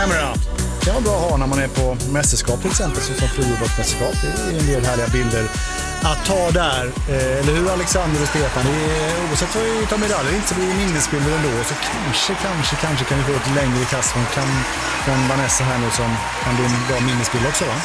Det kan vara bra att ha när man är på mästerskap till exempel, som friidrottsmästerskap. Det är en del härliga bilder att ta där. Eller hur, Alexander och Stefan? Oavsett vad vi tar medaljer, inte så blir det minnesbilder ändå. Så kanske kan vi få ett längre kast från Vanessa här nu, som kan bli en bra minnesbild också, va?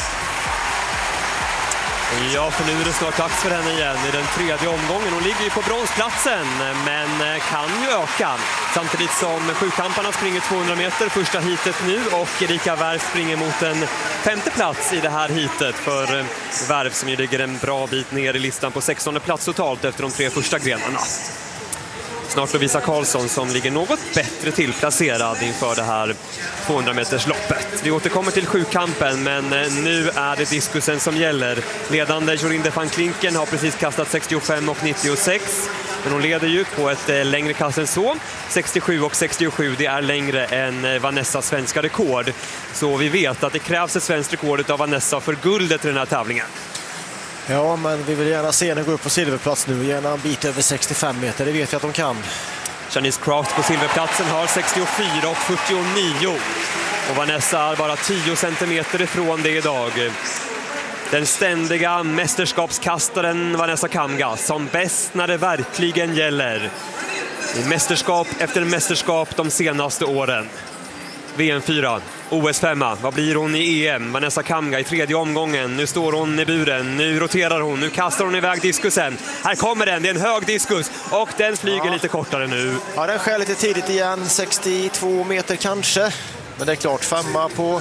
Ja, för nu är det snart dags för henne igen i den tredje omgången. Hon ligger ju på bronsplatsen, men kan ju öka. Samtidigt som sjukamparna springer 200 meter första heatet nu, och Erika Wärf springer mot en femte plats i det här heatet för Wärf, som ju ligger en bra bit ner i listan på 16:e plats totalt efter de 3 första grenarna. Snart Lovisa Karlsson som ligger något bättre tillplacerad inför det här 200-metersloppet. Vi återkommer till sjukampen, men nu är det diskusen som gäller. Ledande Jorinde van Klinken har precis kastat 65 och 96. Men hon leder ju på ett längre kast än så. 67 och 67, det är längre än Vanessas svenska rekord. Så vi vet att det krävs ett svenskt rekord av Vanessa för guldet i den här tävlingen. Ja, men vi vill gärna se henne gå upp på silverplats nu. Gärna en bit över 65 meter, det vet vi att de kan. Janice Craft på silverplatsen har 64 och 49. Och Vanessa är bara 10 centimeter ifrån det idag. Den ständiga mästerskapskastaren Vanessa Kamga, som bäst när det verkligen gäller. I mästerskap efter mästerskap de senaste åren. VM4, OS5, vad blir hon i EM? Vanessa Kamga i tredje omgången. Nu står hon i buren, nu roterar hon, nu kastar hon iväg diskusen. Här kommer den, det är en hög diskus och den flyger lite kortare nu. Ja, den skär lite tidigt igen, 62 meter kanske. Men det är klart, 5 på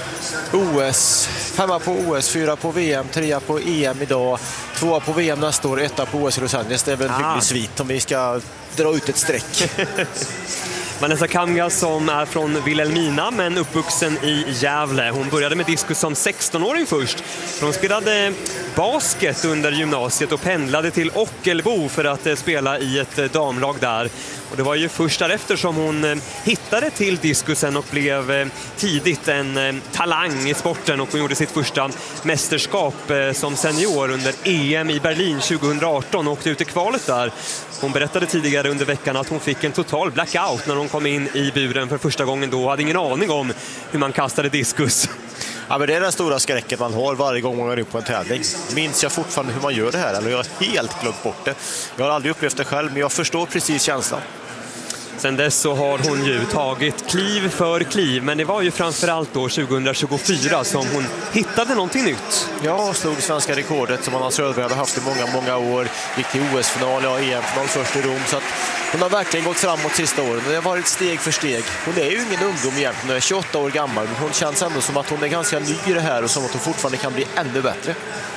OS, 4 på VM, 3 på EM idag, 2 på VM nästa år, 1 på OS i Los Angeles. Det är väl en hygglig svit om vi ska dra ut ett streck. Vanessa Kamga som är från Vilhelmina men uppvuxen i Gävle. Hon började med diskus som 16-åring först. Hon spelade basket under gymnasiet och pendlade till Ockelbo för att spela i ett damlag där. Och det var ju först därefter som hon hittade till diskusen och blev tidigt en talang i sporten. Och hon gjorde sitt första mästerskap som senior under EM i Berlin 2018 och åkte ut i kvalet där. Hon berättade tidigare under veckan att hon fick en total blackout när hon kom in i buren för första gången då. Hade ingen aning om hur man kastade diskus. Ja, men det är den stora skräcken man har varje gång man går upp på en tävling. Minns jag fortfarande hur man gör det här? Eller jag har helt glömt bort det. Jag har aldrig upplevt det själv, men jag förstår precis känslan. Sen dess så har hon ju tagit kliv för kliv, men det var ju framförallt då 2024 som hon hittade någonting nytt. Ja, slog svenska rekordet som Anna Söderberg hade haft i många år. Gick till OS-final, EM-final först i Rom. Så att hon har verkligen gått framåt sista åren. Det har varit steg för steg. Hon är ju ingen ungdom egentligen, hon är 28 år gammal. Men hon känns ändå som att hon är ganska ny i det här och som att hon fortfarande kan bli ännu bättre.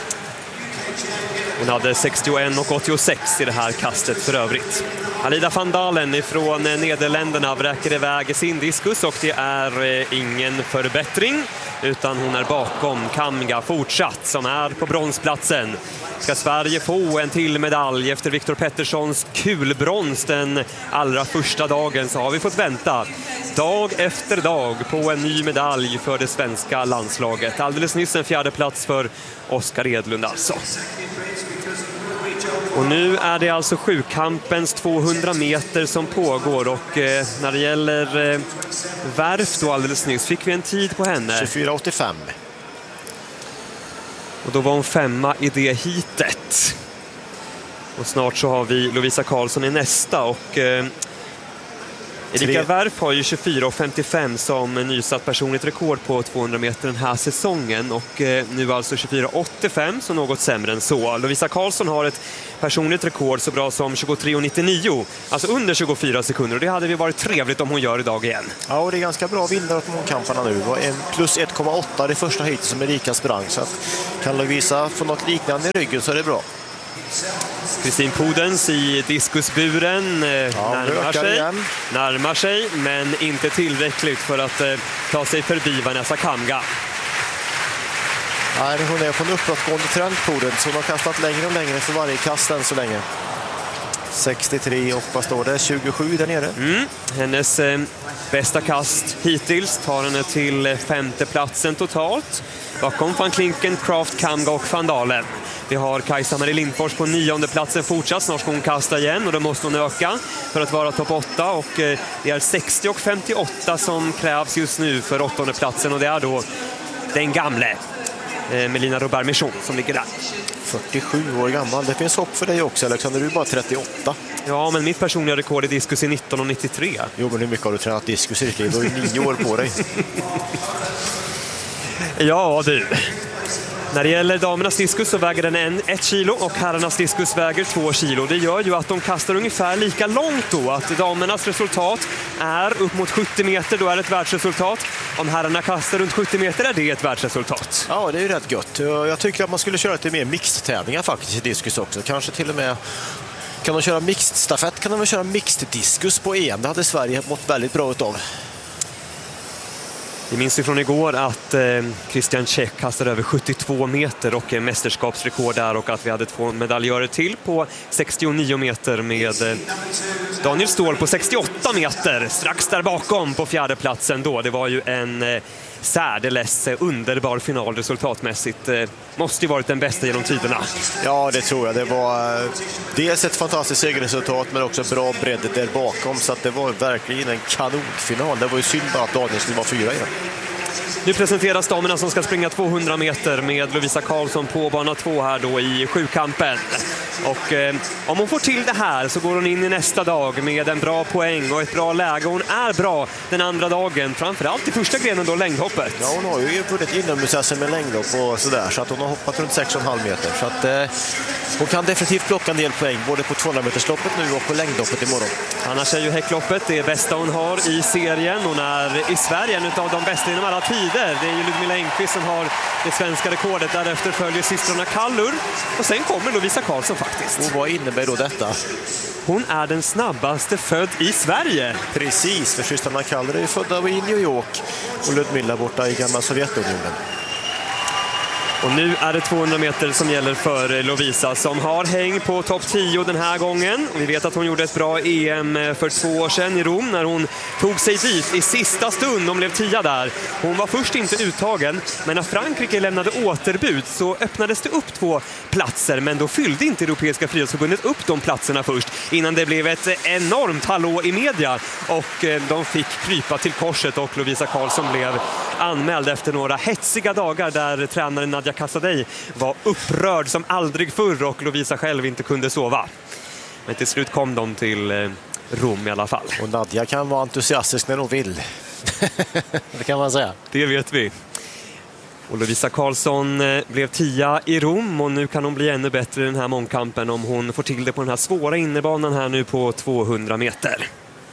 Hon hade 61 och 86 i det här kastet för övrigt. Alida van Dalen ifrån Nederländerna vräker iväg sin diskus och det är ingen förbättring utan hon är bakom Kamga fortsatt som är på bronsplatsen. Ska Sverige få en till medalj efter Viktor Petterssons kulbrons den allra första dagen, så har vi fått vänta dag efter dag på en ny medalj för det svenska landslaget. Alldeles nyss en 4:e plats för Oskar Edlund alltså. Och nu är det alltså sjukampens 200 meter som pågår och när det gäller Wärf då alldeles nyss fick vi en tid på henne. 24,85. Och då var hon 5:a i det hitet. Och snart så har vi Lovisa Karlsson i nästa och Erika Wärf har ju 24,55 som nysatt personligt rekord på 200 meter den här säsongen och nu alltså 24,85 så något sämre än så. Lovisa Karlsson har ett personligt rekord så bra som 23,99, alltså under 24 sekunder och det hade vi varit trevligt om hon gör idag igen. Ja, och det är ganska bra vinnare åt mångkamparna nu. Det var plus 1,8 det första hitet som Erika sprang, så att kan Lovisa få något liknande i ryggen så är det bra. Kristin Podens i diskusburen närmar sig men inte tillräckligt för att ta sig förbi Vanessa Kamga. Nej, hon är på en uppåtgående trend, Podens. Hon har kastat längre och längre för varje kast än så länge. 63 och vad står det? 27 där nere. Hennes bästa kast hittills tar henne till 5:e platsen totalt. Bakom Van Klinken, Kraft, Kamga och Van Dalen. Vi har Kajsa-Marie Lindfors på 9:e platsen fortsatt. Snart ska hon kasta igen och då måste hon öka för att vara topp 8. Och det är 60 och 58 som krävs just nu för 8:e platsen. Och det är då den gamle Melina Robert-Michon som ligger där. 47 år gammal. Det finns hopp för dig också, Alexander. Du är bara 38. Ja, men mitt personliga rekord i diskus är 19,93. Jo, men hur mycket har du tränat diskus i ditt liv? Du har ju 9 år på dig. Ja, du. När det gäller damernas diskus så väger den 1 kilo och herrarnas diskus väger 2 kilo. Det gör ju att de kastar ungefär lika långt då. Att damernas resultat är upp mot 70 meter, då är det ett världsresultat. Om herrarna kastar runt 70 meter är det ett världsresultat. Ja, det är ju rätt gött. Jag tycker att man skulle köra lite mer mixed-tävlingar faktiskt i diskus också. Kanske till och med kan de köra mixed-stafett, kan de väl köra mixed-diskus på EM. Det hade Sverige mått väldigt bra utav. Vi minns ifrån igår att Christian Tjech kastade över 72 meter och mästerskapsrekord där, och att vi hade 2 medaljörer till på 69 meter med Daniel Ståhl på 68 meter strax där bakom på 4:e platsen då. Det var ju en särdeles underbar final resultatmässigt. Måste ju varit den bästa genom tiderna. Ja, det tror jag. Det var dels ett fantastiskt segerresultat men också bra bredd där bakom, så att det var verkligen en kanonfinal. Det var ju synd bara att Daniel skulle vara 4 igen. Nu presenteras damerna som ska springa 200 meter med Lovisa Karlsson på bana 2 här då i sjukampen. Och om hon får till det här så går hon in i nästa dag med en bra poäng och ett bra läge. Hon är bra den andra dagen, framförallt i första grenen då, längdhoppet. Ja, hon har ju vunnit inomhus med längdhopp och sådär, så att hon har hoppat runt 6,5 meter. Så att hon kan definitivt plocka en del poäng både på 200-metersloppet nu och på längdhoppet imorgon. Annars är ju häckloppet det bästa hon har i serien. Hon är i Sverige en av de bästa inom alla tider. Det är ju Ludmila Engqvist som har det svenska rekordet. Därefter följer systrarna Kallur och sen kommer Lovisa Karlsson faktiskt. Och vad innebär då detta? Hon är den snabbaste född i Sverige. Precis, för systrarna Kallur är ju födda i New York och Ludmila borta i gamla Sovjetunionen. Och nu är det 200 meter som gäller för Lovisa som har häng på topp 10 den här gången. Vi vet att hon gjorde ett bra EM för 2 år sedan i Rom när hon tog sig dit i sista stund. De blev 10 där. Hon var först inte uttagen, men när Frankrike lämnade återbud så öppnades det upp 2 platser. Men då fyllde inte Europeiska friidrottsförbundet upp de platserna först innan det blev ett enormt hallå i media. Och de fick krypa till korset och Lovisa Karlsson blev anmäld efter några hetsiga dagar där tränaren Nadia Kassadej var upprörd som aldrig förr och Lovisa själv inte kunde sova. Men till slut kom de till Rom i alla fall. Och Nadia kan vara entusiastisk när hon vill. Det kan man säga. Det vet vi. Och Lovisa Karlsson blev 10 i Rom och nu kan hon bli ännu bättre i den här mångkampen om hon får till det på den här svåra innebanan här nu på 200 meter.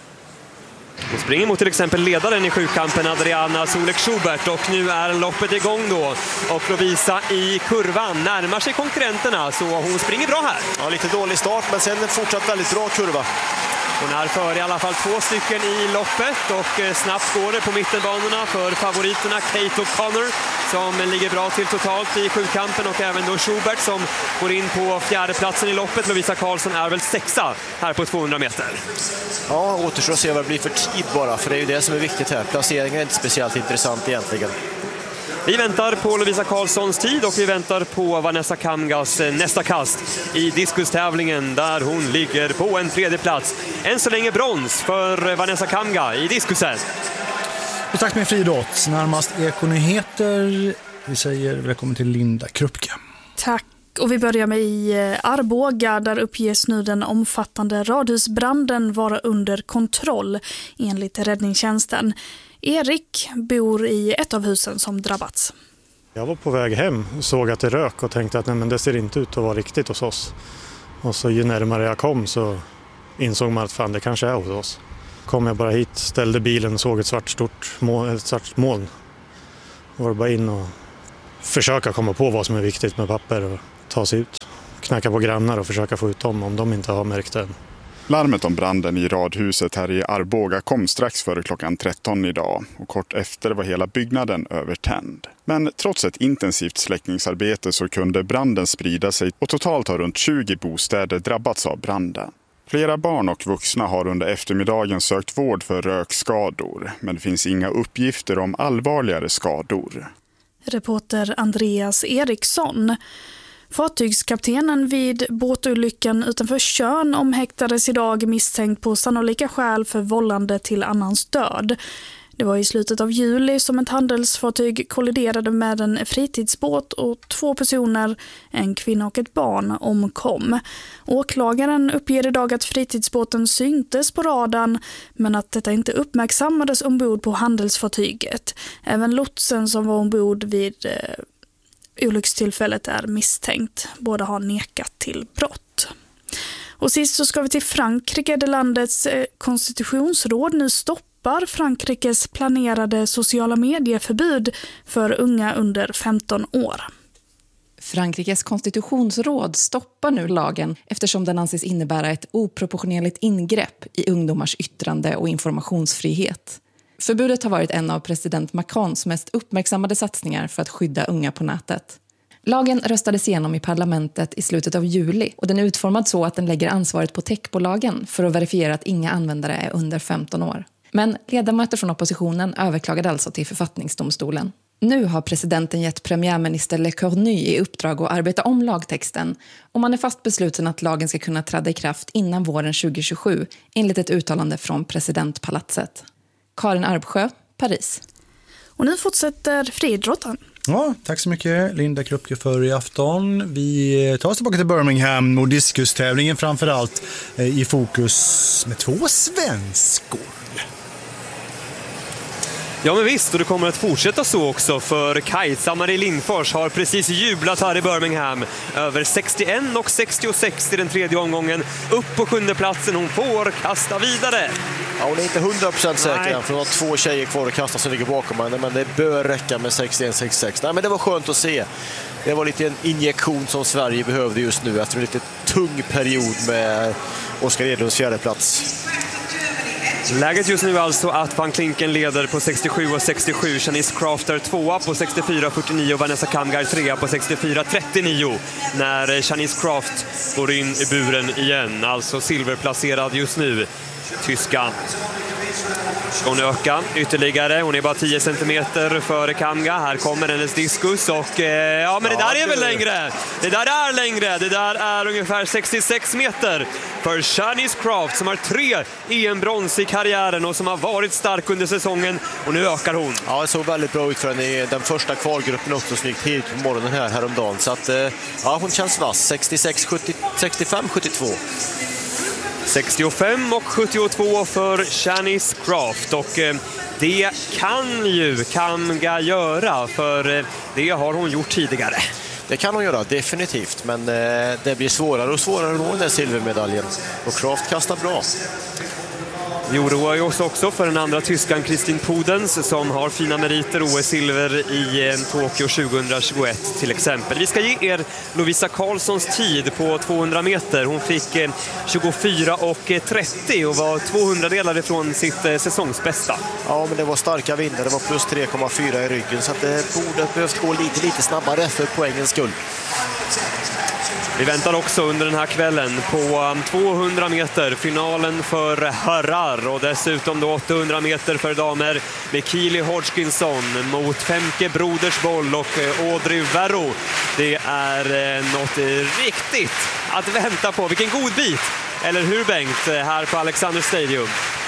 Hon springer mot till exempel ledaren i sjukampen Adriana Solek-Schubert och nu är loppet igång då. Och Lovisa i kurvan närmar sig konkurrenterna så hon springer bra här. Ja, lite dålig start men sen fortsatt väldigt bra kurva. Hon är för i alla fall 2 stycken i loppet och snabbt går det på mittenbanorna för favoriterna Kate O'Connor som ligger bra till totalt i sjukampen och även då Schubert som går in på 4:e platsen i loppet. Lovisa Karlsson är väl 6:a här på 200 meter. Ja, återstår att se vad det blir för tid bara, för det är ju det som är viktigt här. Placeringen är inte speciellt intressant egentligen. Vi väntar på Lovisa Karlssons tid och vi väntar på Vanessa Kamgas nästa kast i diskustävlingen där hon ligger på en 3:e plats. Än så länge brons för Vanessa Kamga i diskusen. Och tack med friidrott. Närmast Ekonyheter. Vi säger välkommen till Linda Krupke. Tack. Och vi börjar med i Arboga där uppges nu den omfattande radhusbranden vara under kontroll enligt räddningstjänsten. Erik bor i ett av husen som drabbats. Jag var på väg hem och såg att det rök och tänkte att nej, men det ser inte ut att vara riktigt hos oss. Och så ju närmare jag kom så insåg man att fan, det kanske är hos oss. Kom jag bara hit, ställde bilen och såg ett svart moln. Då var det bara in och försöka komma på vad som är viktigt med papper och ta sig ut. Knacka på grannar och försöka få ut dem om de inte har märkt det. Larmet om branden i radhuset här i Arboga kom strax före klockan 13 idag och kort efter var hela byggnaden övertänd. Men trots ett intensivt släckningsarbete så kunde branden sprida sig och totalt har runt 20 bostäder drabbats av branden. Flera barn och vuxna har under eftermiddagen sökt vård för rökskador, men det finns inga uppgifter om allvarligare skador. Reporter Andreas Eriksson. Fartygskaptenen vid båtolyckan utanför Tjörn omhäktades idag misstänkt på sannolika skäl för vållande till annans död. Det var i slutet av juli som ett handelsfartyg kolliderade med en fritidsbåt och 2 personer, en kvinna och ett barn, omkom. Åklagaren uppger idag att fritidsbåten syntes på radarn men att detta inte uppmärksammades ombord på handelsfartyget. Även lotsen som var ombord vid olyckstillfället är misstänkt. Båda har nekat till brott. Och sist så ska vi till Frankrike där landets konstitutionsråd nu stoppar Frankrikes planerade sociala medieförbud för unga under 15 år. Frankrikes konstitutionsråd stoppar nu lagen eftersom den anses innebära ett oproportionerligt ingrepp i ungdomars yttrande- och informationsfrihet. Förbudet har varit en av president Macrons mest uppmärksammade satsningar för att skydda unga på nätet. Lagen röstades igenom i parlamentet i slutet av juli och den är utformad så att den lägger ansvaret på techbolagen för att verifiera att inga användare är under 15 år. Men ledamöter från oppositionen överklagade alltså till författningsdomstolen. Nu har presidenten gett premiärminister Le Cornu i uppdrag att arbeta om lagtexten och man är fast besluten att lagen ska kunna träda i kraft innan våren 2027 enligt ett uttalande från presidentpalatset. Karin Arbsjö, Paris. Och nu fortsätter friidrotten. Ja, tack så mycket Linda Krupke för i afton. Vi tar oss tillbaka till Birmingham och diskustävlingen framförallt i fokus med 2 svenskor. Ja men visst, och det kommer att fortsätta så också för Kajsa Marie Lindfors har precis jublat här i Birmingham. Över 61 och 66 i den 3:e omgången. Upp på 7:e platsen, hon får kasta vidare. Ja, hon är inte 100% säker än, för hon har 2 tjejer kvar att kasta som ligger bakom henne, men det bör räcka med 61-66. Nej, men det var skönt att se. Det var lite en injektion som Sverige behövde just nu efter en lite tung period med Oskar Edlunds 4:e plats. Läget just nu alltså att Van Klinken leder på 67 och 67. Janice Crafter 2 på 64-49 och Vanessa Kamgar 3 på 64-39 när Janice Craft går in i buren igen. Alltså silverplacerad just nu. Tyskan. Ska hon öka ytterligare? Hon är bara 10 centimeter före Kamga. Här kommer hennes diskus och ja, men det där är väl längre. Det där är längre. Det där är ungefär 66 meter för Janice Craft som har 3 EM-brons i karriären och som har varit stark under säsongen. Och nu ökar hon. Ja, det såg väldigt bra ut för henne i den första kvalgruppen också som gick tidigt på morgonen häromdagen. Så att ja, hon känns vass. 65-72. 65 och 72 för Janice Craft och det kan ju Kamga göra för det har hon gjort tidigare. Det kan hon göra, definitivt, men det blir svårare och svårare att nå den där silvermedaljen och Craft kastar bra. Vi oroar ju oss också för den andra tyskan Kristin Podens som har fina meriter OS-silver i Tokyo 2021 till exempel. Vi ska ge er Lovisa Karlssons tid på 200 meter. Hon fick 24:30 och var 200-delar ifrån sitt säsongsbästa. Ja, men det var starka vindar. Det var plus 3,4 i ryggen så att det borde behövt gå lite snabbare för poängens skull. Vi väntar också under den här kvällen på 200 meter, finalen för herrar och dessutom då 800 meter för damer med Keely Hodgkinson mot Femke Brodersboll och Audrey Verro. Det är något riktigt att vänta på. Vilken god bit, eller hur Bengt, här på Alexander Stadium?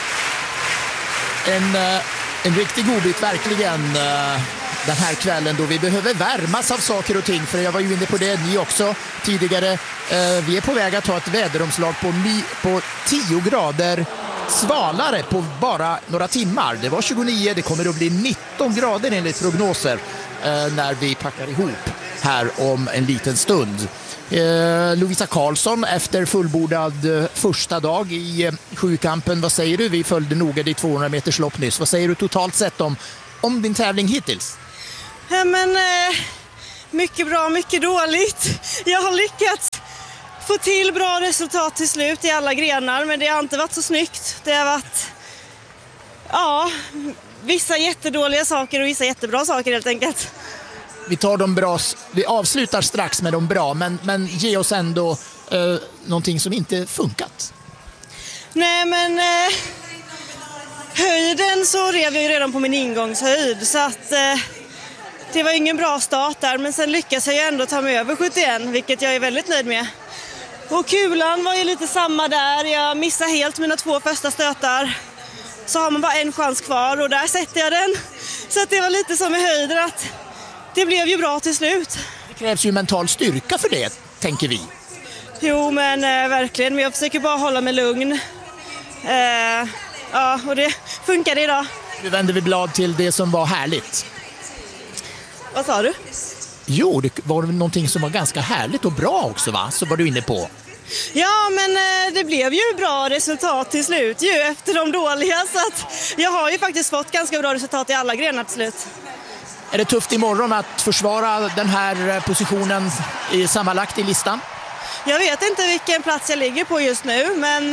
En riktig god bit, verkligen. Den här kvällen då vi behöver värmas av saker och ting, för jag var ju inne på det ni också tidigare. Vi är på väg att ha ett väderomslag på 10 grader svalare på bara några timmar. Det var 29, det kommer att bli 19 grader enligt prognoser när vi packar ihop här om en liten stund. Lovisa Karlsson efter fullbordad första dag i sjukampen. Vad säger du? Vi följde noga ditt 200 meters lopp nyss. Vad säger du totalt sett om din tävling hittills? Ja, men mycket bra, mycket dåligt. Jag har lyckats få till bra resultat till slut i alla grenar, men det har inte varit så snyggt. Det har varit vissa jättedåliga saker och vissa jättebra saker helt enkelt. Vi tar de bra, vi avslutar strax med de bra, men ge oss ändå någonting som inte funkat. Nej, men höjden så rev jag ju redan på min ingångshöjd, så att det var ingen bra start där, men sen lyckas jag ju ändå ta mig över 71, vilket jag är väldigt nöjd med. Och kulan var ju lite samma där, jag missade helt mina 2 första stötar. Så har man bara en chans kvar och där sätter jag den. Så att det var lite som i höjden, att det blev ju bra till slut. Det krävs ju mental styrka för det, tänker vi. Jo, men verkligen. Men jag försöker bara hålla mig lugn. Ja, och det funkade idag. Nu vänder vi blad till det som var härligt. Vad sa du? Jo, det var någonting som var ganska härligt och bra också, va? Så var du inne på. Ja, men det blev ju bra resultat till slut ju, efter de dåliga. Så att jag har ju faktiskt fått ganska bra resultat i alla grenar till slut. Är det tufft imorgon att försvara den här positionen sammanlagt i listan? Jag vet inte vilken plats jag ligger på just nu, men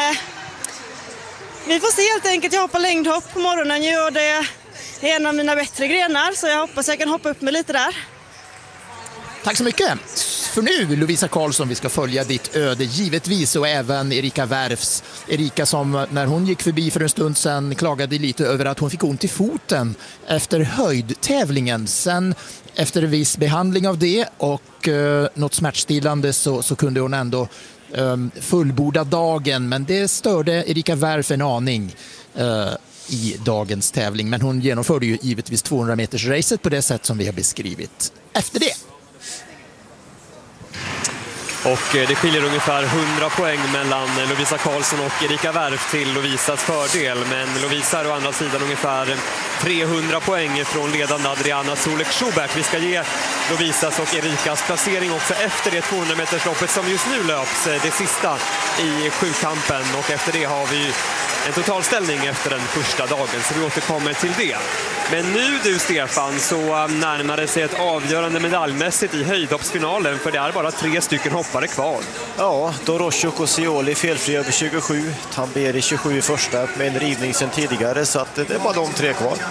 vi får se helt enkelt. Jag hoppar längdhopp på morgonen ju, och det är en av mina bättre grenar, så jag hoppas jag kan hoppa upp mig lite där. Tack så mycket. För nu, Lovisa Karlsson, vi ska följa ditt öde givetvis, och även Erika Wärfs. Erika som när hon gick förbi för en stund sedan klagade lite över att hon fick ont i foten efter höjdtävlingen. Sen efter en viss behandling av det och något smärtstillande så kunde hon ändå fullborda dagen, men det störde Erika Wärf en aning i dagens tävling. Men hon genomförde ju givetvis 200 meters racet på det sätt som vi har beskrivit efter det. Och det skiljer ungefär 100 poäng mellan Lovisa Karlsson och Erika Wärf till Lovisas fördel. Men Lovisa är å andra sidan ungefär 300 poäng från ledande Adriana Solek-Schubert. Vi ska ge Lovisas och Erikas placering också efter det 200-metersloppet som just nu löps, det sista i sjukampen. Och efter det har vi en totalställning efter den första dagen, så vi återkommer till det. Men nu du, Stefan, så närmar det sig ett avgörande medaljmässigt i höjdhoppsfinalen, för det är bara 3 stycken hoppare kvar. Ja, Doroschuk och Sioli felfri över 27, Tamberi 27 i första med en rivning sedan tidigare, så att det är bara de 3 kvar.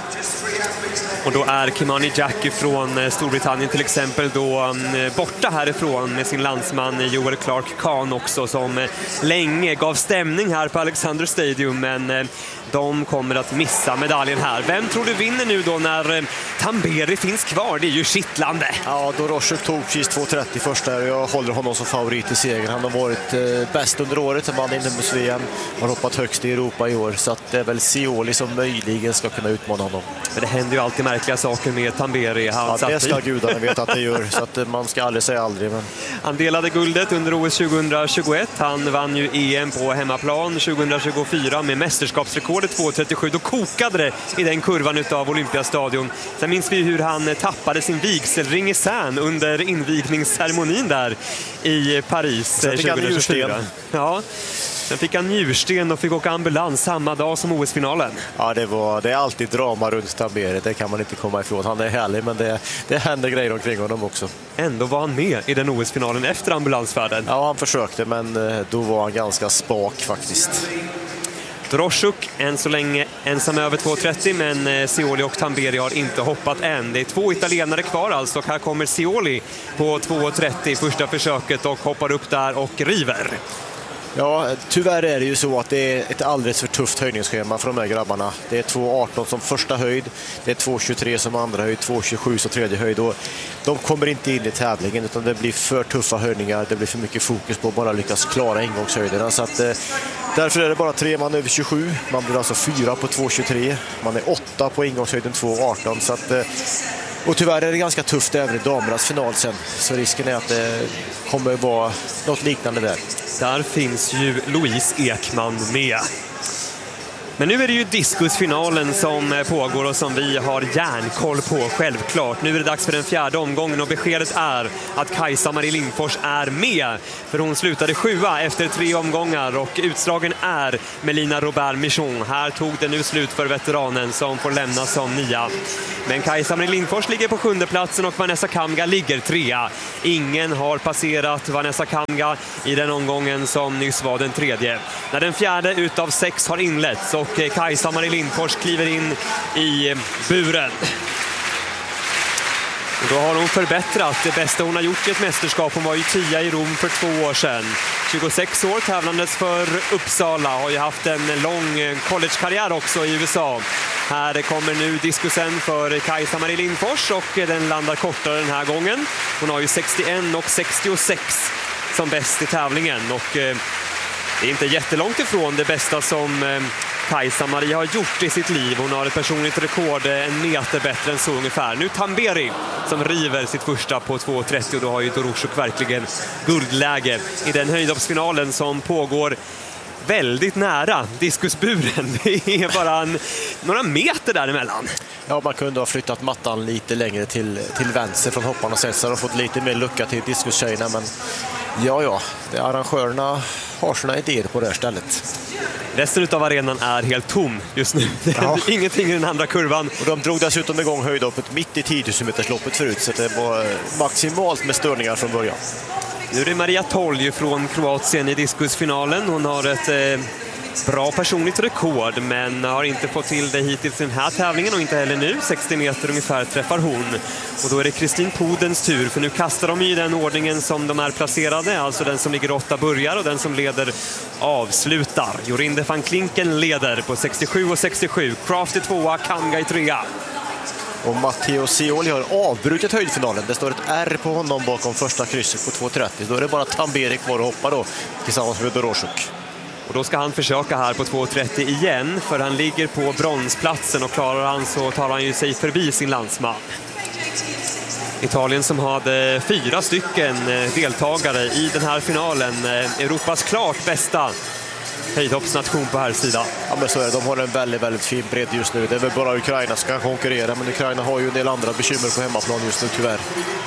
Och då är Kimani Jackie från Storbritannien till exempel då borta härifrån med sin landsman Joel Clark Kahn också, som länge gav stämning här på Alexander Stadium, men de kommer att missa medaljen här. Vem tror du vinner nu då när Tamberi finns kvar? Det är ju kittlande. Ja, Doroschuk tog precis 2.30 första, och jag håller honom som favorit i segern. Han har varit bäst under året, han vann inomhus-VM, har hoppat högst i Europa i år, så att det är väl Sioli som möjligen ska kunna utmana honom. Men det händer ju alltid märkliga saker med Tamberi. Ja, det ska gudarna veta att det gör, så att man ska aldrig säga aldrig. Men... Han delade guldet under OS 2021. Han vann ju EM på hemmaplan 2024 med mästerskapsrekordet 2.37. Då kokade det i den kurvan utav Olympiastadion. Sen minns vi hur han tappade sin vigselring i Cern under invigningsceremonin där i Paris 2024. Ja. Sen fick han njursten och fick åka ambulans samma dag som OS-finalen. Ja, det är alltid drama runt Tamberi, det kan man inte komma ifrån. Han är härlig, men det händer grejer omkring honom också. Ändå var han med i den OS-finalen efter ambulansfärden. Ja, han försökte, men då var han ganska spak faktiskt. Doroschuk än så länge ensam över 2.30, men Sioli och Tamberi har inte hoppat än. Det är 2 italienare kvar alltså. Här kommer Sioli på 2.30 första försöket och hoppar upp där och river. Ja, tyvärr är det ju så att det är ett alldeles för tufft höjningsschema för de här grabbarna. Det är 2.18 som första höjd, det är 2.23 som andra höjd, 2.27 som tredje höjd. Och de kommer inte in i tävlingen, utan det blir för tuffa höjningar. Det blir för mycket fokus på att bara lyckas klara ingångshöjderna. Så att, därför är det bara 3 man över 27. Man blir alltså 4 på 2.23. Man är 8 på ingångshöjden 2.18. Så att, och tyvärr är det ganska tufft även i damernas final sen. Så risken är att det kommer vara något liknande där. Där finns ju Louise Ekman med. Men nu är det ju diskusfinalen som pågår och som vi har järnkoll på, självklart. Nu är det dags för den 4:e omgången och beskedet är att Kajsa-Marie Lindfors är med. För hon slutade 7:a efter 3 omgångar och utslagen är Melina Robert-Michon. Här tog det nu slut för veteranen som får lämna som 9:a. Men Kajsa-Marie Lindfors ligger på 7:e platsen och Vanessa Kamga ligger 3:a. Ingen har passerat Vanessa Kamga i den omgången som nyss var den 3:e. När den 4:e utav 6 har inletts och Kajsa-Marie Lindfors kliver in i buren. Då har hon förbättrat det bästa hon har gjort i ett mästerskap. Hon var ju 10 i Rom för 2 år sedan. 26 år tävlandes för Uppsala. Har ju haft en lång collegekarriär också i USA. Här kommer nu diskusen för Kajsa-Marie Lindfors och den landar kortare den här gången. Hon har ju 61 och 66 som bäst i tävlingen. Och det är inte jättelångt ifrån det bästa som Kajsa-Marie har gjort i sitt liv. Hon har ett personligt rekord en meter bättre än så ungefär. Nu Tamberi som river sitt första på 2.30 och då har ju Doroshuk verkligen guldläge i den höjdhoppsfinalen som pågår väldigt nära diskusburen. Det är bara några meter däremellan. Ja, man kunde ha flyttat mattan lite längre till vänster från hopparna sett så och fått lite mer lucka till diskustjejerna, men ja, arrangörerna har sina idéer på det här stället. Resten av arenan är helt tom just nu. Det är ingenting i den andra kurvan. Och de drog dessutom igång höjdhoppet mitt i 10 000-metersloppet förut, så det var maximalt med störningar från början. Nu är det Maria Tolj från Kroatien i diskusfinalen. Hon har ett bra personligt rekord men har inte fått till det hittills i den här tävlingen och inte heller nu. 60 meter ungefär träffar hon. Och då är det Kristin Podens tur, för nu kastar de i den ordningen som de är placerade. Alltså den som ligger 8 börjar och den som leder avslutar. Jorinde van Klinken leder på 67 och 67. Craft i 2, Kamga i 3. Och Matteo Scioli har avbrutit höjdfinalen. Det står ett R på honom bakom första krysset på 2.30. Då är det bara Tamberi kvar och hoppa då tillsammans med Doroshuk. Och då ska han försöka här på 2.30 igen, för han ligger på bronsplatsen och klarar han så tar han ju sig förbi sin landsman. Italien som hade 4 stycken deltagare i den här finalen. Europas klart bästa höjdhoppsnation på här sidan. Ja, men så är det. De har en väldigt, väldigt fin bredd just nu. Det är väl bara Ukraina som kan konkurrera, men Ukraina har ju en del andra bekymmer på hemmaplan just nu tyvärr.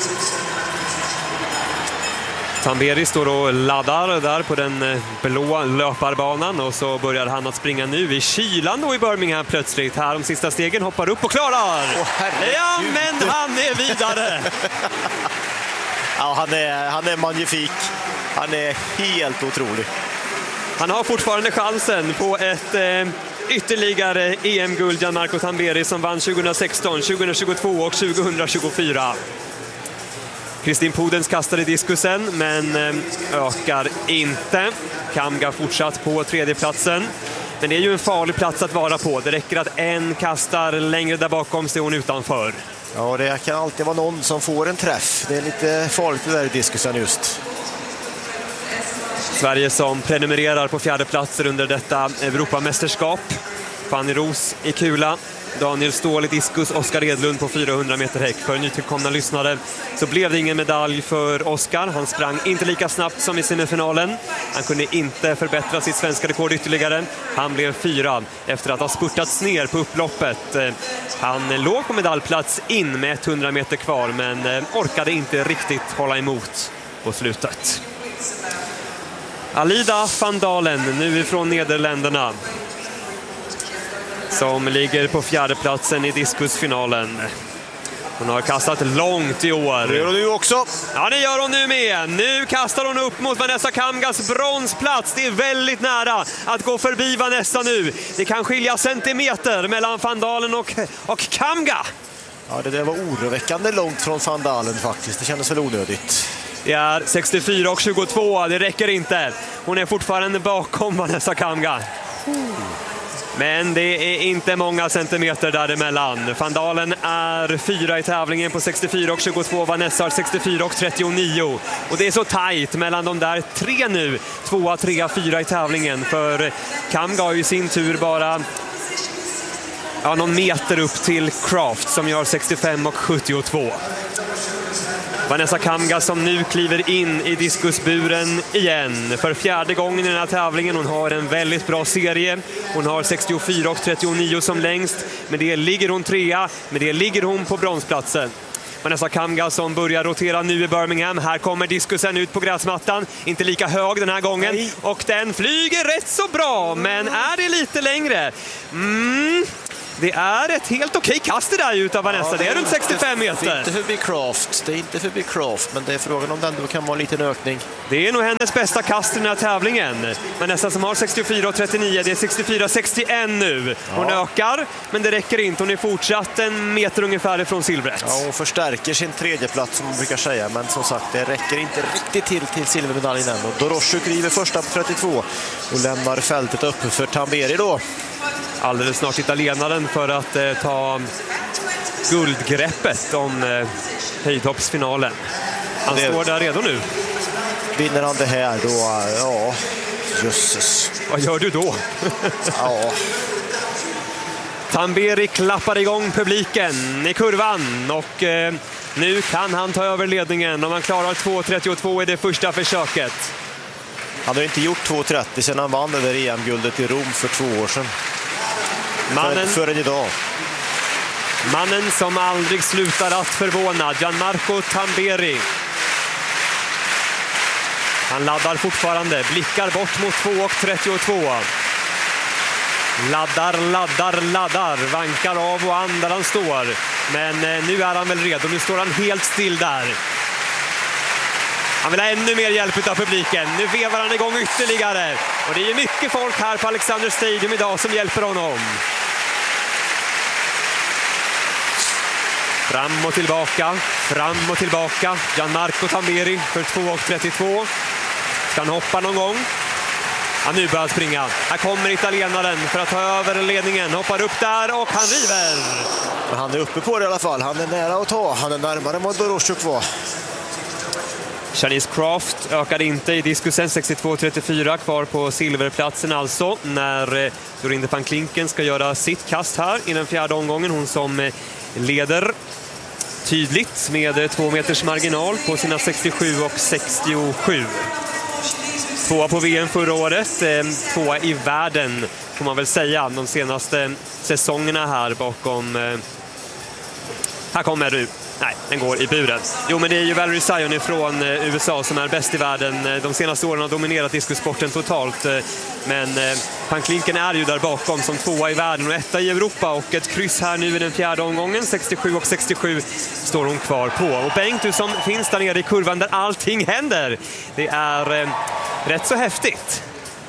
Tamberi står och laddar där på den blå löparbanan och så börjar han att springa nu i kylan då i Birmingham plötsligt. Här de sista stegen hoppar upp och klarar. Ja, men han är vidare. Ja, han är magnifik. Han är helt otrolig. Han har fortfarande chansen på ett ytterligare EM-guld, Gianmarco Tamberi, som vann 2016, 2022 och 2024. Kristin Podens kastar i diskusen men ökar inte. Kamga fortsatt på 3:e platsen. Men det är ju en farlig plats att vara på. Det räcker att en kastar längre där bakom så är hon utanför. Ja, det kan alltid vara någon som får en träff. Det är lite farligt det där i diskusen just. Sverige som prenumererar på 4:e platser under detta Europamästerskap. Fanny Ros i kula, Daniel Ståhl i diskus, Oskar Edlund på 400 meter häck. För nytillkomna lyssnare så blev det ingen medalj för Oskar. Han sprang inte lika snabbt som i semifinalen. Han kunde inte förbättra sitt svenska rekord ytterligare. Han blev 4 efter att ha spurtats ner på upploppet. Han låg på medaljplats in med 100 meter kvar men orkade inte riktigt hålla emot på slutet. Alida van Dalen, nu ifrån Nederländerna, som ligger på 4:e platsen i diskusfinalen. Hon har kastat långt i år. Det gör hon nu också. Ja, det gör hon nu med. Nu kastar hon upp mot Vanessa Kamgas bronsplats. Det är väldigt nära att gå förbi Vanessa nu. Det kan skilja centimeter mellan van Dalen och Kamga. Ja, det där var oroväckande långt från van Dalen faktiskt. Det kändes väl onödigt. Det är 64 och 22. Det räcker inte. Hon är fortfarande bakom Vanessa Kamga. Men det är inte många centimeter däremellan. Van Dalen är 4 i tävlingen på 64 och 22. Vanessa har 64 och 39. Och det är så tajt mellan de där 3 nu. 2, 3, 4 i tävlingen. För Kamga har ju i sin tur bara någon meter upp till Craft som gör 65 och 72. Vanessa Kamga som nu kliver in i diskusburen igen för 4:e gången i den här tävlingen. Hon har en väldigt bra serie. Hon har 64 och 39 som längst. Med det ligger hon 3:a. Med det ligger hon på bronsplatsen. Vanessa Kamga som börjar rotera nu i Birmingham. Här kommer diskusen ut på gräsmattan. Inte lika hög den här gången. Och den flyger rätt så bra. Men är det lite längre? Det är ett helt okej kast det där utav Vanessa. Det är runt 65 meter. Det är inte förbi Craft, men det är frågan om den då kan vara en liten ökning. Det är nog hennes bästa kast i den här tävlingen. Vanessa som har 64,39, det är 64,61 nu. Hon ökar, men det räcker inte. Hon är fortsatt en meter ungefär ifrån silvret. Ja, hon förstärker sin tredje plats som man brukar säga, men som sagt, det räcker inte riktigt till silvermedaljen än. Och Doroschuk river första på 32 och lämnar fältet uppe för Tamberi då. Alldeles snart italienaren för att ta guldgreppet om höjdhoppsfinalen. Han står där redo nu. Vinner han det här då, ja, jösses. Vad gör du då? Ja. Tamberi klappar igång publiken i kurvan och nu kan han ta över ledningen om han klarar 2.32 i det första försöket. Han har inte gjort 2.30 sedan han vann över EM-guldet i Rom för 2 år sedan. Förrän idag. Mannen som aldrig slutar att förvåna, Gianmarco Tamberi. Han laddar fortfarande, blickar bort mot 2.32. Laddar, vankar av och andar han står. Men nu är han väl redo, nu står han helt still där. Han vill ha ännu mer hjälp av publiken. Nu vevar han igång ytterligare. Och det är mycket folk här på Alexander Stadium idag som hjälper honom. Fram och tillbaka. Gianmarco Tamberi för 2.32. Ska han hoppa någon gång? Ja, nu börjar han springa. Här kommer italienaren för att ta över ledningen. Hoppar upp där och han river. Men han är uppe på det i alla fall. Han är nära att ta. Han är närmare än vad Doroschuk var. Shanice Craft ökade inte i diskusen, 62,34 kvar på silverplatsen alltså, när Dorinde van Klinken ska göra sitt kast här i den fjärde omgången. Hon som leder tydligt med 2 meters marginal på sina 67,67. Tvåa på VM förra året, tvåa i världen får man väl säga de senaste säsongerna här bakom. Här kommer du. Nej, den går i buren. Jo, men det är ju Valerie Zion från USA som är bäst i världen. De senaste åren har dominerat diskusporten totalt. Men van Klinken är ju där bakom som tvåa i världen och etta i Europa. Och ett kryss här nu i den fjärde omgången. 67,67 står hon kvar på. Och Bengt, du som finns där nere i kurvan där allting händer. Det är rätt så häftigt.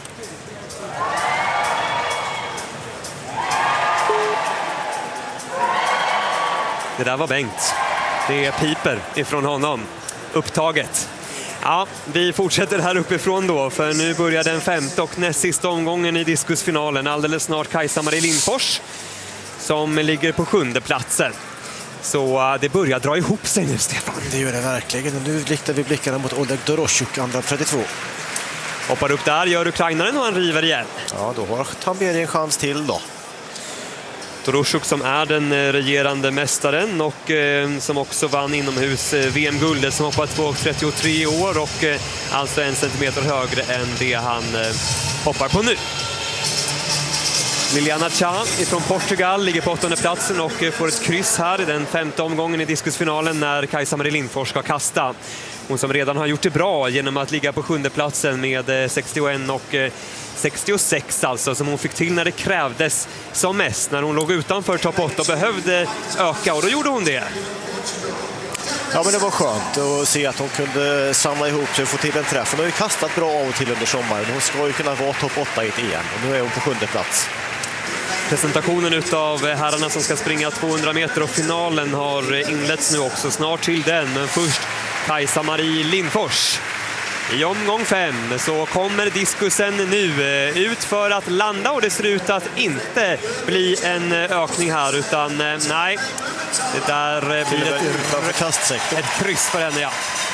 Det där var Bengt. Det är piper ifrån honom. Upptaget. Ja, vi fortsätter här uppifrån då, för nu börjar den femte och näst sista omgången i diskusfinalen. Alldeles snart Kajsa-Marie Lindfors som ligger på 7:e platsen. Så det börjar dra ihop sig nu, Stefan. Det gör det verkligen. Och nu riktar vi blickarna mot Oleg Doroschuk, andra 32. Hoppar upp där, gör ukrainaren och han river igen. Ja, då har Tamberi en chans till då. Doroschuk som är den regerande mästaren och som också vann inomhus VM-guldet, som hoppat 2,33 år och alltså 1 centimeter högre än det han hoppar på nu. Liliana Cha från Portugal ligger på 8:e platsen och får ett kryss här i den femte omgången i diskusfinalen när Kajsa-Marie Lindfors ska kasta. Hon som redan har gjort det bra genom att ligga på 7:e platsen med 61 och 66 alltså, som hon fick till när det krävdes som mest. När hon låg utanför topp 8 och behövde öka, och då gjorde hon det. Ja, men det var skönt att se att hon kunde samla ihop sig och få till en träff. Hon har ju kastat bra av och till under sommaren. Hon ska ju kunna vara topp 8 i ett EM och nu är hon på 7:e plats. Presentationen utav herrarna som ska springa 200 meter och finalen har inletts nu också. Snart till den, men först Kajsa-Marie Lindfors. I omgång 5 så kommer diskusen nu ut för att landa, och det ser ut att inte bli en ökning här, utan nej, det där blir ett kryss för henne, ja.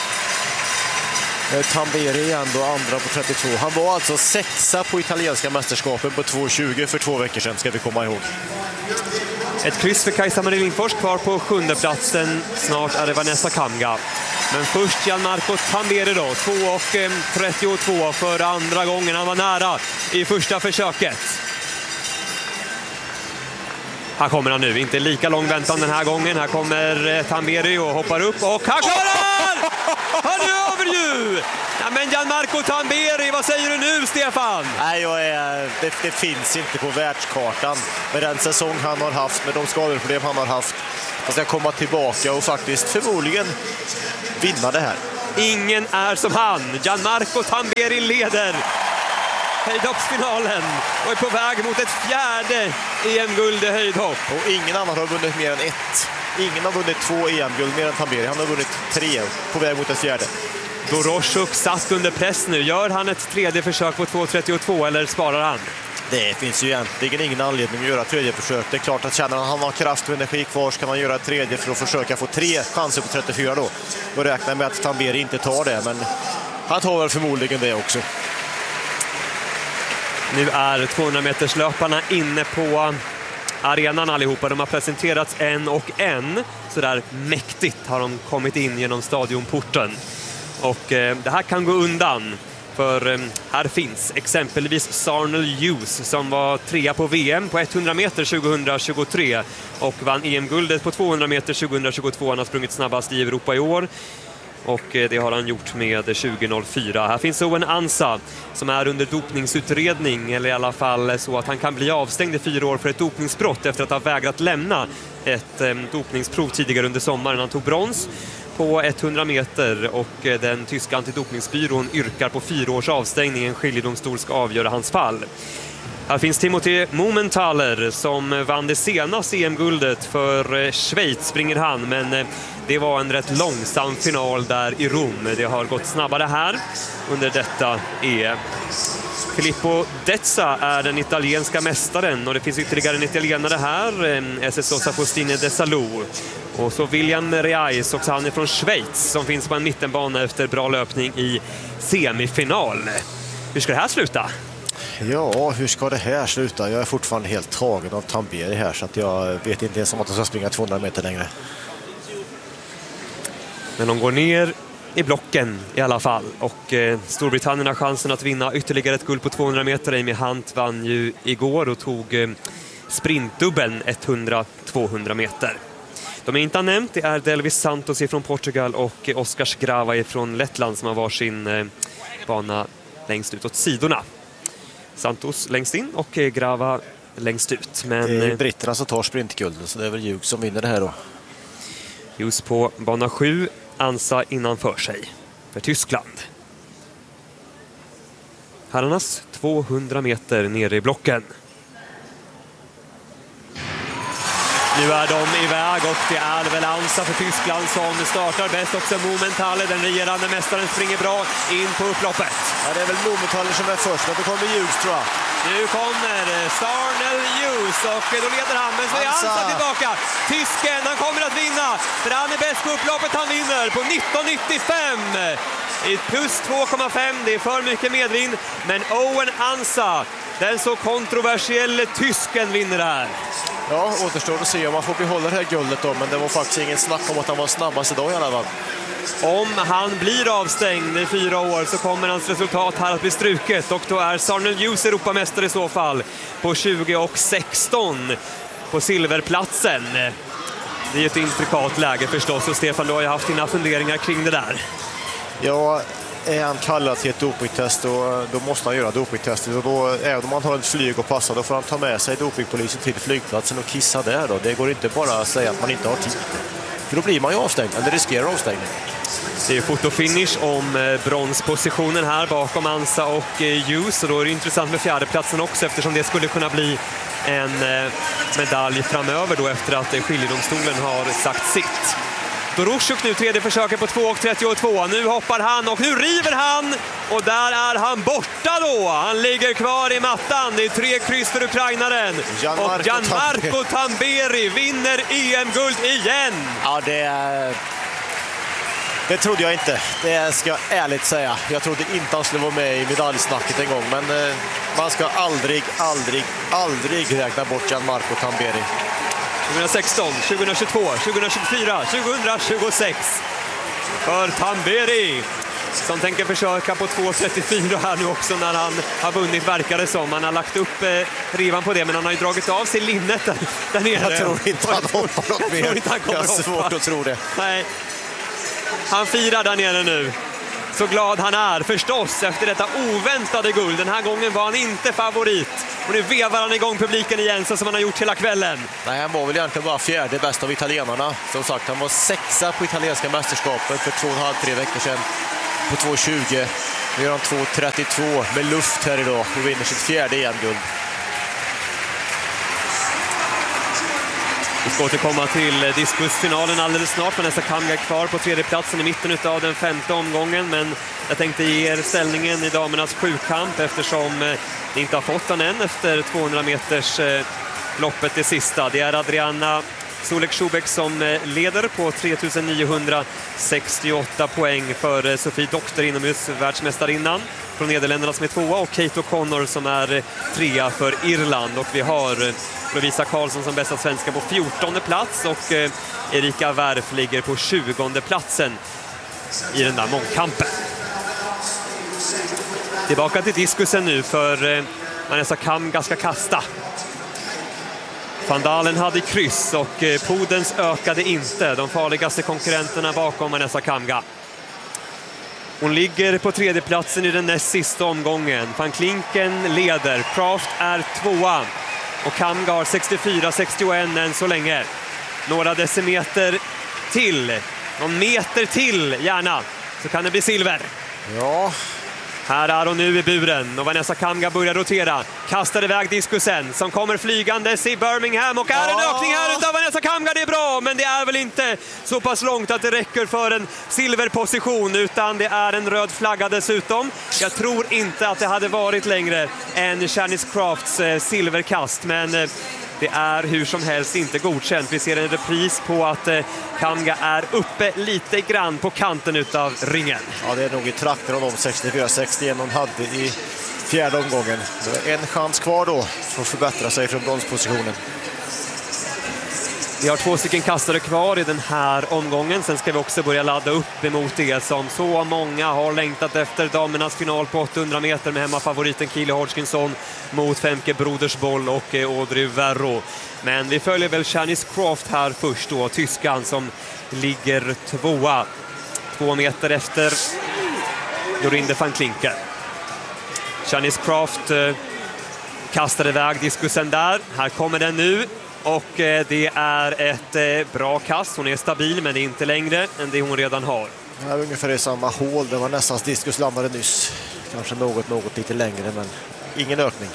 Tamberi igen då, andra på 32. Han var alltså 6:a på italienska mästerskapen på 2,20 för 2 veckor sedan, ska vi komma ihåg. Ett kryss för Kajsa-Marie Lindfors, kvar på 7:e platsen. Snart är det Vanessa Kamga. Men först Gianmarco Tamberi då, 2,32 för andra gången. Han var nära i första försöket. Här kommer han nu, inte lika lång väntan den här gången. Här kommer Tamberi och hoppar upp och han klarar! Han är över ju! Ja, men Gianmarco Tamberi, vad säger du nu, Stefan? Nej, det finns inte på världskartan med den säsong han har haft, med de skadeproblem han har haft. Han ska komma tillbaka och faktiskt förmodligen vinna det här. Ingen är som han. Gianmarco Tamberi leder höjdhoppsfinalen och är på väg mot ett fjärde EM-guld i höjdhopp. Och ingen annan har vunnit mer än ett. Ingen har vunnit 2 EM-guld mer än Tamberi. Han har vunnit 3 på väg mot ett fjärde. Doroschuk satt under press nu. Gör han ett tredje försök på 2.32 eller sparar han? Det finns ju egentligen ingen anledning att göra ett tredje försök. Det är klart att känner han har kraft och energi kvar så kan han göra ett tredje för att försöka få 3 chanser på 34 då. Och räknar med att Tamberi inte tar det, men han tar väl förmodligen det också. Nu är 200-meterslöparna inne på arenan allihopa. De har presenterats en och en. Så där mäktigt har de kommit in genom stadionporten. Och det här kan gå undan. För här finns exempelvis Sarnell Hughes som var 3 på VM på 100 meter 2023 och vann EM-guldet på 200 meter 2022. Han har sprungit snabbast i Europa i år. Och det har han gjort med 20.04. Här finns Owen Ansa som är under dopningsutredning, eller i alla fall så att han kan bli avstängd i 4 år för ett dopningsbrott efter att ha vägrat lämna ett dopningsprov tidigare under sommaren. Han tog brons på 100 meter och den tyska antidopningsbyrån yrkar på 4 års avstängning. En skiljedomstol ska avgöra hans fall. Här finns Timothy Mumenthaler som vann det senaste EM-guldet för Schweiz, springer han, men det var en rätt långsam final där i Rom. Det har gått snabbare här under detta EM. Filippo Dezza är den italienska mästaren och det finns ytterligare en italienare här, SSO Sapostine de Salou. Och så William Reis, också han är från Schweiz, som finns på en mittenbana efter bra löpning i semifinal. Hur ska det här sluta? Ja, hur ska det här sluta? Jag är fortfarande helt tagen av Tamberi här så att jag vet inte ens om att de ska springa 200 meter längre. Men de går ner i blocken i alla fall och Storbritannien har chansen att vinna ytterligare ett guld på 200 meter. Amy Hunt vann ju igår och tog sprintdubbeln 100-200 meter. De är inte nämnt, det är Delvis Santos från Portugal och Oskar Sgrava från Lettland som har varsin bana längst ut åt sidorna. Santos längst in och Grava längst ut. Men det är britterna som tar sprintgulden, så det är väl Hughes som vinner det här då. Hughes på bana 7, Ansa innanför sig för Tyskland. Herrarnas 200 meter nere i blocken. Nu är de iväg och det är väl Ansa för Tyskland som startar bäst. Också Mumenthaler, den regerande mästaren, springer bra in på upploppet. Ja, det är väl Mumenthaler som är först, men då kommer Hughes, tror jag. Nu kommer Sarnell Hughes och då leder han, men så är Ansa tillbaka. Tysken, han kommer att vinna, för han är bäst på upploppet, han vinner på 19.95. I plus 2,5, det är för mycket medvind, men Owen Ansa, den så kontroversiella tysken, vinner det här. Ja, återstår att se om man får behålla det här guldet då, men det var faktiskt ingen snack om att han var snabbast idag i alla fall. Om han blir avstängd i 4 år så kommer hans resultat här att bli struket och då är Sarnell Hughes Europamästare i så fall på 20.16 på silverplatsen. Det är ett intrikat läge förstås, och Stefan, du har ju haft dina funderingar kring det där. Ja, är han kallad till ett dopingtest då måste han göra dopingtestet, och då, även om han har ett flyg och passar, då får han ta med sig dopingpolisen till flygplatsen och kissa där då. Det går inte bara att säga att man inte har tid, för då blir man ju avstängd, eller riskerar avstängning. Det är fotofinish om bronspositionen här bakom Ansa och Hughes, och då är det intressant med fjärdeplatsen också, eftersom det skulle kunna bli en medalj framöver då efter att skiljedomstolen har sagt sitt. Doroschuk nu tredje försöket på 2.32. Nu hoppar han och nu river han. Och där är han borta då. Han ligger kvar i mattan. Det är 3 kryss för ukrainaren. Och Gianmarco Tamberi vinner EM-guld igen. Ja, det trodde jag inte. Det ska jag ärligt säga. Jag trodde inte han skulle vara med i medaljsnacket en gång. Men man ska aldrig räkna bort Gianmarco Tamberi. 2016, 2022, 2024, 2026 för Tamberi som tänker försöka på 2.34 här nu också när han har vunnit, verkar det som. Han har lagt upp rivan på det, men han har ju dragit av sig linnet där nere. Jag tror inte han hoppar något mer. Jag har svårt att tro det. Nej. Han firar där nere nu. Så glad han är förstås efter detta oväntade guld. Den här gången var han inte favorit. Och nu vevar han igång publiken igen så som han har gjort hela kvällen. Nej, han var väl egentligen bara fjärde bäst av italienarna. Som sagt, han var sexa på italienska mästerskapet för 2,5-3 veckor sedan på 2,20. Nu gör han 2,32 med luft här idag och vinner sitt fjärde EM-guld. Vi ska återkomma till diskusfinalen alldeles snart. Vanessa Kamga är kvar på tredje platsen i mitten av den femte omgången. Men jag tänkte ge er ställningen i damernas sjukamp eftersom ni inte har fått den än efter 200 meters loppet det sista. Det är Adriana Sulek-Schubek som leder på 3968 poäng för Sofie Doktor inomhus världsmästarinnan från Nederländerna som är tvåa och Kate O'Connor som är trea för Irland. Och vi har Lovisa Karlsson som bästa svenska på 14:e plats och Erika Wärf ligger på 20:e platsen i den där mångkampen. Tillbaka till diskusen nu för Vanessa Kamga ska kasta. Van Dalen hade kryss och Podens ökade inte. De farligaste konkurrenterna bakom Vanessa Kamga. Hon ligger på tredje platsen i den näst sista omgången. Van Klinken leder. Kraft är tvåa. Och Kamga har 64-61 än så länge. Några decimeter till. Någon meter till gärna. Så kan det bli silver. Ja. Här är hon nu i buren och Vanessa Kamga börjar rotera. Kastar iväg diskusen som kommer flygandes i Birmingham och är en ökning här utav Vanessa Kamga. Det är bra, men det är väl inte så pass långt att det räcker för en silverposition utan det är en röd flagga dessutom. Jag tror inte att det hade varit längre än Shanice Crafts silverkast, men det är hur som helst inte godkänt. Vi ser en repris på att Kamga är uppe lite grann på kanten utav ringen. Ja, det är nog i trakten av de 64-61 hon hade i fjärde omgången. Det är en chans kvar då för att förbättra sig från bronspositionen. Vi har 2 stycken kastare kvar i den här omgången. Sen ska vi också börja ladda upp emot det som så många har längtat efter. Damernas final på 800 meter med hemmafavoriten Keely Hodgkinson mot Femke Brodersboll och Audrey Verro. Men vi följer väl Shanice Craft här först då, tyskan som ligger tvåa. 2 meter efter Jorinde van Klinken. Shanice Craft kastar iväg diskusen där. Här kommer den nu. Och det är ett bra kast. Hon är stabil men det är inte längre än det hon redan har. Det är ungefär i samma hål där var nästan diskus landade nyss. Kanske något lite längre men ingen ökning.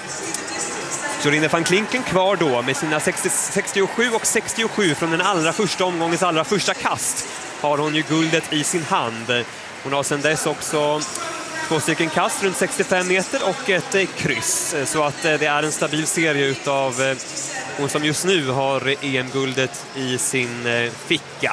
Jorinde van Klinken kvar då med sina 67 och 67 från den allra första omgångens allra första kast. Har hon ju guldet i sin hand. Hon har sedan dess också 2 stycken kast runt 65 meter och ett kryss. Så att det är en stabil serie utav hon som just nu har EM-guldet i sin ficka.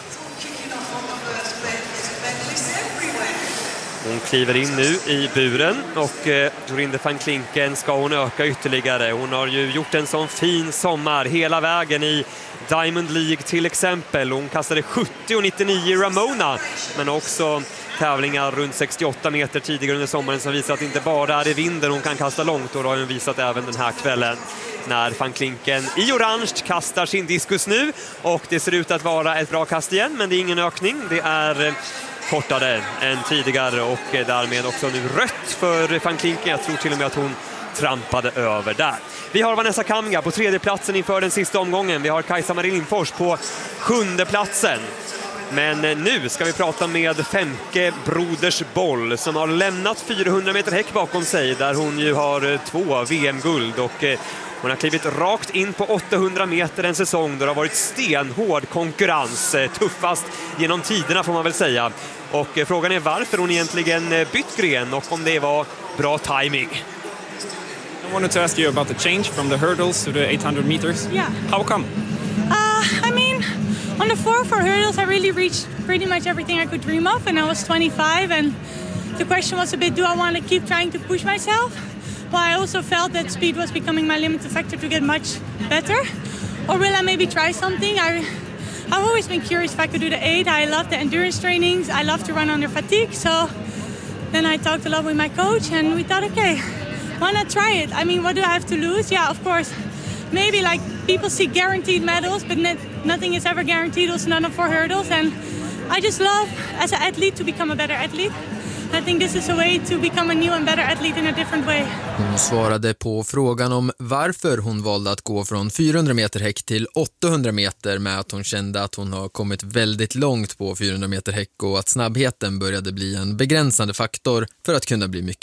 Hon kliver in nu i buren och Jorinde van Klinken ska hon öka ytterligare. Hon har ju gjort en sån fin sommar hela vägen i Diamond League till exempel. Hon kastade 70 och 99 i Ramona men också tävlingar runt 68 meter tidigare under sommaren som visar att det inte bara är i vinden hon kan kasta långt, och då har hon visat även den här kvällen när van Klinken i orange kastar sin diskus nu och det ser ut att vara ett bra kast igen, men det är ingen ökning. Det är kortare än tidigare och därmed också nu rött för van Klinken. Jag tror till och med att hon trampade över där. Vi har Vanessa Kamga på tredje platsen inför den sista omgången. Vi har Kajsa-Marie Lindfors på 7:e platsen. Men nu ska vi prata med Femke Brodersboll som har lämnat 400 meter häck bakom sig där hon ju har 2 VM-guld och hon har klivit rakt in på 800 meter en säsong då det har varit stenhård konkurrens, tuffast genom tiderna får man väl säga. Och frågan är varför hon egentligen bytt gren och om det var bra timing. I wanted to ask you about the change from the hurdles to the 800 meters. Yeah. How come? I mean, on the 4x4 hurdles, I really reached pretty much everything I could dream of, and I was 25, and the question was a bit, do I want to keep trying to push myself? But I also felt that speed was becoming my limiting factor to get much better. Or will I maybe try something? I've always been curious if I could do the 8. I love the endurance trainings. I love to run under fatigue. So then I talked a lot with my coach, and we thought, okay, why not try it? I mean, what do I have to lose? Yeah, of course, maybe like people see guaranteed medals, but nothing is ever guaranteed, also none of 4 hurdles. And I just love, as an athlete, to become a better athlete. I think this is a way to become a new and better athlete in a different way. Hon svarade på frågan om varför hon valde att gå från 400 meter häck till 800 meter med att hon kände att hon har kommit väldigt långt på 400 meter häck och att snabbheten började bli en begränsande faktor för att kunna bli mycket